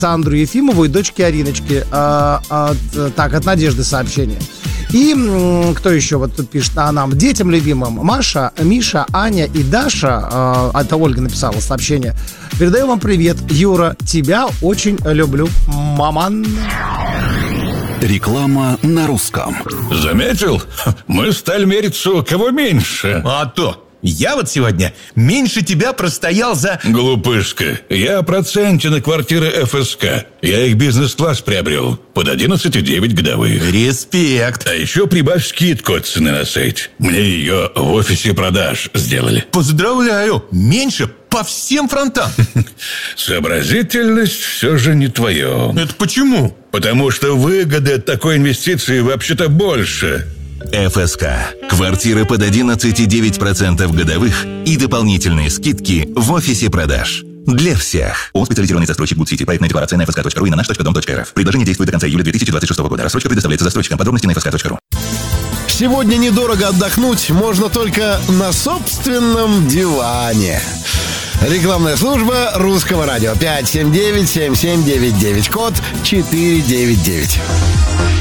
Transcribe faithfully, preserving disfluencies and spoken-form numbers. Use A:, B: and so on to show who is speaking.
A: Сандру Ефимову и дочке Ариночке. А, от, так, от Надежды сообщение. И м, кто еще вот тут пишет а нам? Детям любимым Маша, Миша, Аня и Даша. А, это Ольга написала сообщение. Передаю вам привет, Юра. Тебя очень люблю, маман.
B: Реклама на русском.
C: Заметил? Мы стали мериться, у кого меньше.
D: А то. Я вот сегодня меньше тебя простоял за...
C: Глупышка, я о проценте на квартиры эф эс ка. Я их бизнес-класс приобрел. Под одиннадцать и девять годовых.
D: Респект.
C: А еще прибавь скидку от цены на сайте. Мне ее в офисе продаж сделали.
D: Поздравляю. Меньше по всем фронтам.
C: Сообразительность все же не твое.
D: Это почему?
C: Потому что выгоды от такой инвестиции вообще-то больше.
B: эф эс ка. Квартиры под одиннадцать и девять десятых процента годовых и дополнительные скидки в офисе продаж. Для всех. ООО «Специализированный застройщик Гудсити». Проектная декларация на эф эс ка точка ру и на наш точка дом точка эр эф. Предложение действует до конца июля две тысячи двадцать шестого года. Рассрочка предоставляется застройщикам. Подробности на эф эс ка точка ру.
E: Сегодня недорого отдохнуть можно только на собственном диване. Рекламная служба Русского радио. пять семь девять семь семь девять девять. Код четыре девять девять.